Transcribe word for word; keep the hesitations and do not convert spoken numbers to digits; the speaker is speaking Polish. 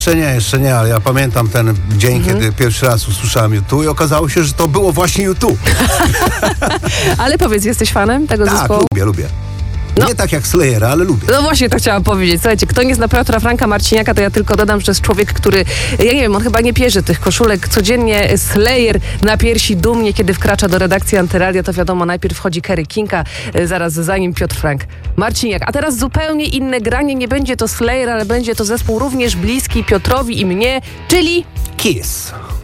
Jeszcze nie, jeszcze nie, ale ja pamiętam ten dzień, mhm. kiedy pierwszy raz usłyszałem U dwa i okazało się, że to było właśnie U dwa. Ale powiedz, jesteś fanem tego tak, zespołu? Tak, lubię, lubię. No. Nie tak jak Slayera, ale lubię. No właśnie to chciałam powiedzieć. Słuchajcie, kto nie zna Piotra Franka Marciniaka, to ja tylko dodam, że to jest człowiek, który, ja nie wiem, on chyba nie pierze tych koszulek. Codziennie Slayer na piersi dumnie, kiedy wkracza do redakcji Antyradia, to wiadomo, najpierw wchodzi Kerry Kinga, zaraz za nim Piotr Frank Marciniak. A teraz zupełnie inne granie, nie będzie to Slayer, ale będzie to zespół również bliski Piotrowi i mnie, czyli Kiss.